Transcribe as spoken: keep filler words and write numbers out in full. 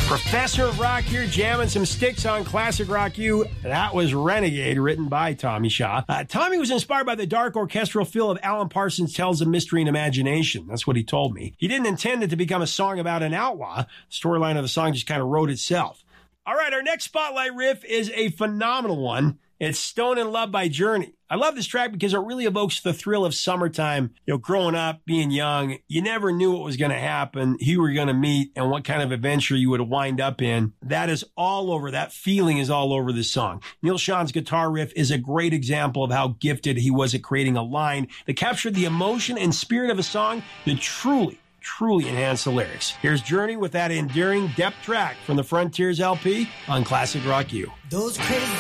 Professor of Rock here, jamming some sticks on Classic Rock U. That was Renegade, written by Tommy Shaw. Uh, Tommy was inspired by the dark orchestral feel of Alan Parsons' Tales of Mystery and Imagination. That's what he told me. He didn't intend it to become a song about an outlaw. The storyline of the song just kind of wrote itself. All right, our next spotlight riff is a phenomenal one. It's Stone in Love by Journey. I love this track because it really evokes the thrill of summertime. You know, growing up, being young, you never knew what was going to happen, who you were going to meet, and what kind of adventure you would wind up in. That is all over. That feeling is all over this song. Neil Sean's guitar riff is a great example of how gifted he was at creating a line that captured the emotion and spirit of a song that truly, truly enhanced the lyrics. Here's Journey with that endearing depth track from the Frontiers L P on Classic Rock U. Those crazy